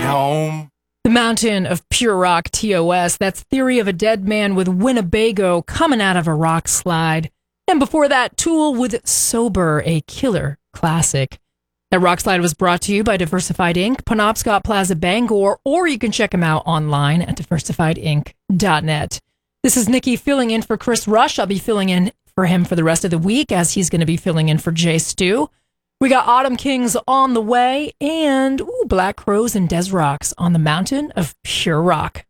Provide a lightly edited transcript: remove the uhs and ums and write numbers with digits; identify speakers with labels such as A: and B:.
A: home.
B: The Mountain of Pure Rock, TOS. That's Theory of a Dead Man with Winnebago coming out of a rock slide. And before that, Tool with Sober, a killer classic. That rock slide was brought to you by Diversified Inc., Penobscot Plaza, Bangor, or you can check them out online at diversifiedinc.net. This is Nikki filling in for Chris Rush. I'll be filling in for him for the rest of the week as he's going to be filling in for Jay Stu. We got Autumn Kings on the way and Black Crows and Des Rocks on the Mountain of Pure Rock.